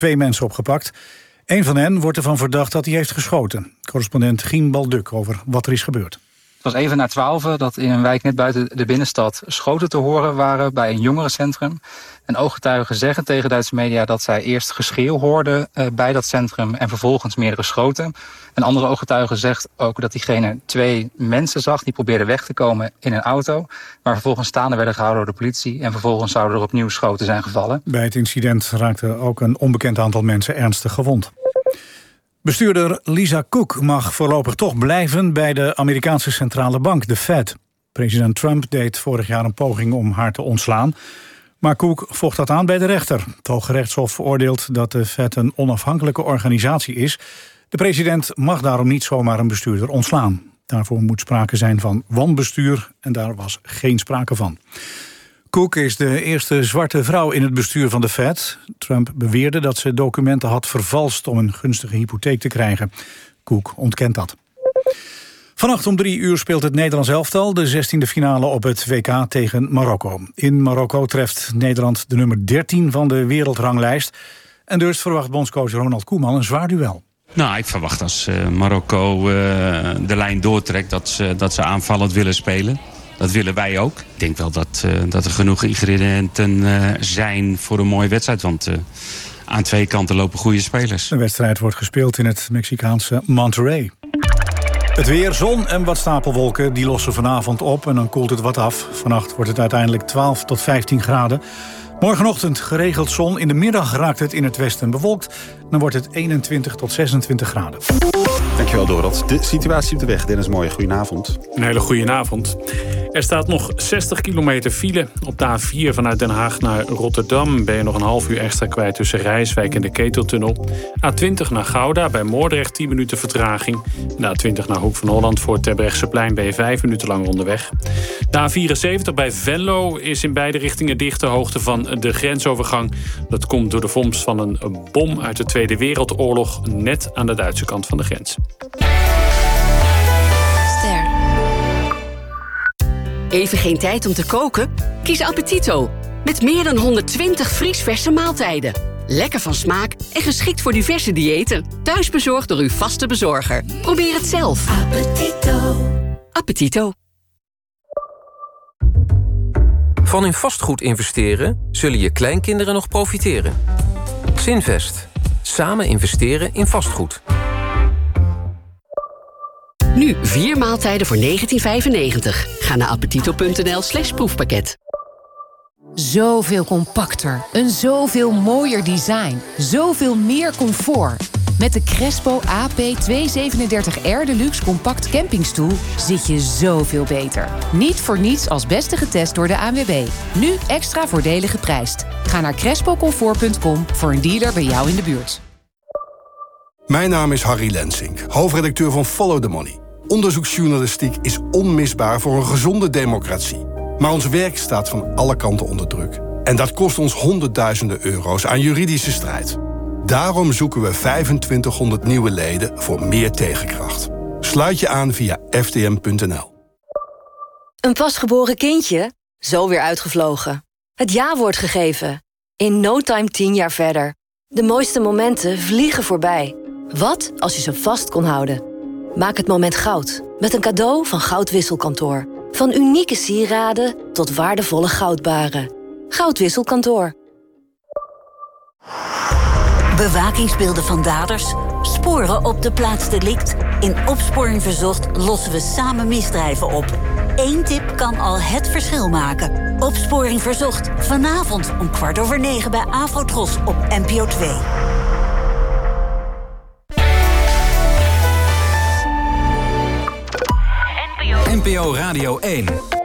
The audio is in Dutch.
2 mensen opgepakt. Een van hen wordt ervan verdacht dat hij heeft geschoten. Correspondent Gien Balduk over wat er is gebeurd. Het was even na 12 dat in een wijk net buiten de binnenstad schoten te horen waren bij een jongerencentrum. En ooggetuigen zeggen tegen Duitse media dat zij eerst geschreeuw hoorden bij dat centrum en vervolgens meerdere schoten. Een andere ooggetuige zegt ook dat diegene 2 mensen zag die probeerden weg te komen in een auto, maar vervolgens staande werden gehouden door de politie en vervolgens zouden er opnieuw schoten zijn gevallen. Bij het incident raakte ook een onbekend aantal mensen ernstig gewond. Bestuurder Lisa Cook mag voorlopig toch blijven bij de Amerikaanse centrale bank, de Fed. President Trump deed vorig jaar een poging om haar te ontslaan, maar Cook vocht dat aan bij de rechter. Het Hoge Rechtshof oordeelt dat de Fed een onafhankelijke organisatie is. De president mag daarom niet zomaar een bestuurder ontslaan. Daarvoor moet sprake zijn van wanbestuur en daar was geen sprake van. Cook is de eerste zwarte vrouw in het bestuur van de Fed. Trump beweerde dat ze documenten had vervalst om een gunstige hypotheek te krijgen. Cook ontkent dat. Vannacht om 3 uur speelt het Nederlands elftal de 16e finale op het WK tegen Marokko. In Marokko treft Nederland de nummer 13 van de wereldranglijst. En dus verwacht bondscoach Ronald Koeman een zwaar duel. Nou, ik verwacht als Marokko de lijn doortrekt dat ze aanvallend willen spelen. Dat willen wij ook. Ik denk wel dat er genoeg ingrediënten zijn voor een mooie wedstrijd. Want aan 2 kanten lopen goede spelers. De wedstrijd wordt gespeeld in het Mexicaanse Monterrey. Het weer, zon en wat stapelwolken, die lossen vanavond op en dan koelt het wat af. Vannacht wordt het uiteindelijk 12 tot 15 graden. Morgenochtend geregeld zon. In de middag raakt het in het westen bewolkt. Dan wordt het 21 tot 26 graden. Dankjewel, Dorot. De situatie op de weg. Dennis Mooij, goedenavond. Een hele goede avond. Er staat nog 60 kilometer file. Op de A4 vanuit Den Haag naar Rotterdam ben je nog een half uur extra kwijt tussen Rijswijk en de Keteltunnel. A20 naar Gouda, bij Moordrecht 10 minuten vertraging. De A20 naar Hoek van Holland voor Terbrechtseplein ben je 5 minuten langer onderweg. De A74 bij Venlo is in beide richtingen dicht ter hoogte van de grensovergang. Dat komt door de vondst van een bom uit de Tweede Wereldoorlog net aan de Duitse kant van de grens. Ster. Even geen tijd om te koken? Kies Appetito. Met meer dan 120 vriesverse maaltijden. Lekker van smaak en geschikt voor diverse diëten. Thuisbezorgd door uw vaste bezorger. Probeer het zelf. Appetito. Appetito. Van in vastgoed investeren zullen je kleinkinderen nog profiteren. Zinvest. Samen investeren in vastgoed. Nu 4 maaltijden voor €19,95. Ga naar appetito.nl/proefpakket. Zoveel compacter, een zoveel mooier design, zoveel meer comfort. Met de Crespo AP237R Deluxe Compact Campingstoel zit je zoveel beter. Niet voor niets als beste getest door de ANWB. Nu extra voordelig geprijsd. Ga naar crespocomfort.com voor een dealer bij jou in de buurt. Mijn naam is Harry Lensink, hoofdredacteur van Follow the Money. Onderzoeksjournalistiek is onmisbaar voor een gezonde democratie. Maar ons werk staat van alle kanten onder druk. En dat kost ons honderdduizenden euro's aan juridische strijd. Daarom zoeken we 2500 nieuwe leden voor meer tegenkracht. Sluit je aan via ftm.nl. Een pasgeboren kindje? Zo weer uitgevlogen. Het ja-woord gegeven. In no time 10 jaar verder. De mooiste momenten vliegen voorbij. Wat als je ze vast kon houden? Maak het moment goud. Met een cadeau van Goudwisselkantoor. Van unieke sieraden tot waardevolle goudbaren. Goudwisselkantoor. Bewakingsbeelden van daders. Sporen op de plaats delict. In Opsporing Verzocht lossen we samen misdrijven op. 1 tip kan al het verschil maken. Opsporing Verzocht. Vanavond om 9:15 bij Afrotros op NPO 2. NPO Radio 1.